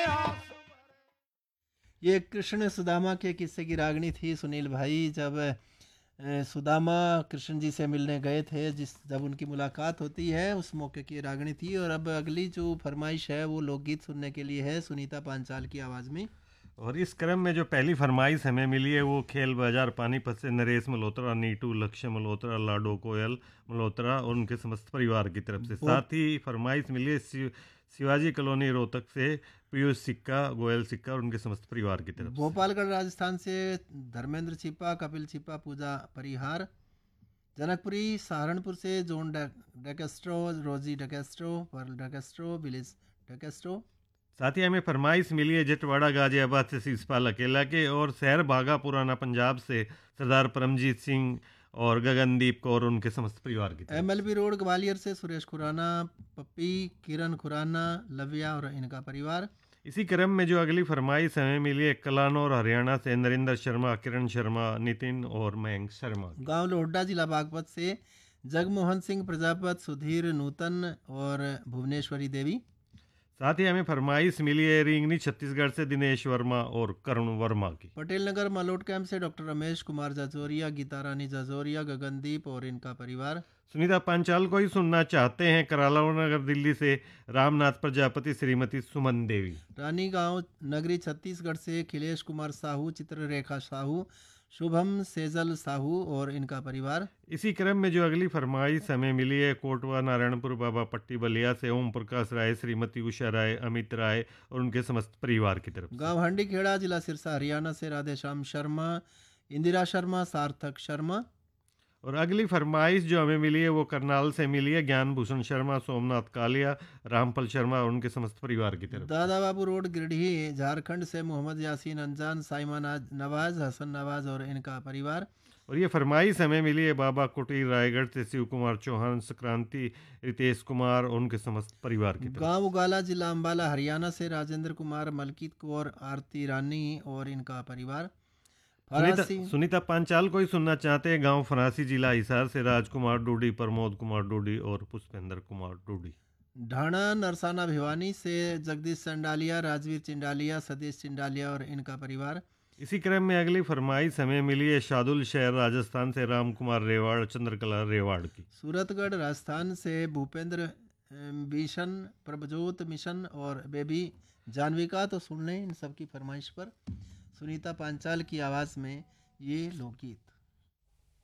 ये कृष्ण सुदामा के किस्से की रागनी थी सुनील भाई। जब सुदामा कृष्ण जी से मिलने गए थे, जब उनकी मुलाकात होती है उस मौके की रागनी थी। और अब अगली जो फरमाइश है वो लोकगीत सुनने के लिए है सुनीता पांचाल की आवाज़ में। और इस क्रम में जो पहली फरमाइश हमें मिली है वो खेल बाजार पानीपत से नरेश मल्होत्रा, नीटू, लक्ष्य मल्होत्रा, लाडो कोयल मल्होत्रा और उनके समस्त परिवार की तरफ से। साथ ही फरमाइश मिली है शिवाजी कॉलोनी रोहतक से पीयूष सिक्का, गोयल सिक्का और उनके समस्त परिवार की तरफ से। भोपालगढ़ राजस्थान से धर्मेंद्र छिपा, कपिल छिपा, पूजा परिहार। जनकपुरी सहारनपुर से जोन डकेस्ट्रो, रोजी डकेस्ट्रो, पर्ल डकेस्ट्रो, बिलिस डकेस्ट्रो। साथ ही हमें फरमाइश मिली है जटवाड़ा गाजियाबाद से शिषपाल अकेला के और शहर भागा पुराना पंजाब से सरदार परमजीत सिंह और गगनदीप कौर उनके समस्त परिवार की तरफ। MLB रोड ग्वालियर से सुरेश खुराना, पप्पी, किरण खुराना, लव्या और इनका परिवार। इसी क्रम में जो अगली फरमाइश हमें मिली है कलानौर हरियाणा से नरेंद्र शर्मा, किरण शर्मा, नितिन और मयंक शर्मा। गांव लोहड्डा जिला बागपत से जगमोहन सिंह प्रजापत, सुधीर नूतन और भुवनेश्वरी देवी। साथ ही हमें फरमाइश मिली है रींगनी छत्तीसगढ़ से दिनेश वर्मा और करुण वर्मा की। पटेल नगर मलोट कैंप से डॉक्टर रमेश कुमार जाजोरिया, गीता रानी जाजोरिया, गगनदीप और इनका परिवार। सुनीता पांचाल को ही सुनना चाहते हैं कराला नगर दिल्ली से रामनाथ प्रजापति, श्रीमती सुमन देवी। रानी गांव नगरी छत्तीसगढ़ से अखिलेश कुमार साहू, चित्ररेखा साहू, शुभम सेजल साहू और इनका परिवार। इसी क्रम में जो अगली फरमाइश हमें मिली है कोटवा नारायणपुर बाबा पट्टी बलिया से ओम प्रकाश राय, श्रीमती उषा राय, अमित राय और उनके समस्त परिवार की तरफ। गांव हंडी खेड़ा जिला सिरसा हरियाणा से राधेश्याम शर्मा, इंदिरा शर्मा, सार्थक शर्मा। और अगली फरमाइश जो हमें मिली है वो करनाल से मिली है ज्ञान भूषण शर्मा, सोमनाथ कालिया, रामपल शर्मा और उनके समस्त परिवार की तरफ। दादा बाबू रोड गिरडी झारखंड से मोहम्मद यासीन अंजान, साइमा नवाज, हसन नवाज और इनका परिवार। और ये फरमाइश हमें मिली है बाबा कुटीर रायगढ़ से शिव कुमार चौहान, संक्रांति, रितेश कुमार और उनके समस्त परिवार की तरफ। गांव उगाला जिला अम्बाला हरियाणा से राजेंद्र कुमार, मलकीत कौर, आरती रानी और इनका परिवार। सुनीता पांचाल को ही सुनना चाहते हैं गांव फरासी जिला हिसार से राजकुमार डूडी, प्रमोद कुमार डूडी और पुष्पेंद्र कुमार डूडी। ढाणा नरसाना भिवानी से जगदीश चंडालिया, राजवीर चिंडालिया, सतीश चिंडालिया और इनका परिवार। इसी क्रम में अगली फरमाइश हमें मिली है शादुल शहर राजस्थान से राम कुमार रेवाड़, चंद्रकला रेवाड़ की। सूरतगढ़ राजस्थान से भूपेंद्र बिशन, प्रभजोत मिशन और बेबी जानविका। तो सुन लें इन सब की फरमाइश पर सुनीता पांचाल की आवाज़ में ये लोकगीत।